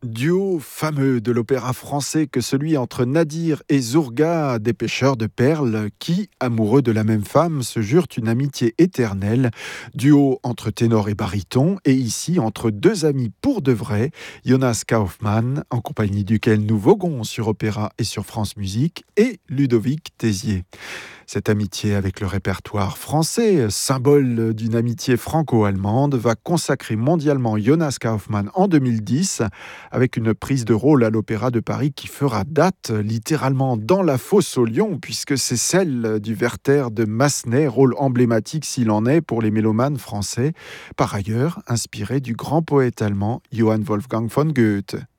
Duo fameux de l'opéra français que celui entre Nadir et Zourga, des pêcheurs de perles, qui, amoureux de la même femme, se jurent une amitié éternelle. Duo entre ténor et baryton, et ici entre deux amis pour de vrai, Jonas Kaufmann, en compagnie duquel nous voguons sur Opéra et sur France Musique, et Ludovic Tézier. Cette amitié avec le répertoire français, symbole d'une amitié franco-allemande, va consacrer mondialement Jonas Kaufmann en 2010 avec une prise de rôle à l'Opéra de Paris qui fera date littéralement dans la fosse au lion puisque c'est celle du Werther de Massenet, rôle emblématique s'il en est pour les mélomanes français, par ailleurs inspiré du grand poète allemand Johann Wolfgang von Goethe.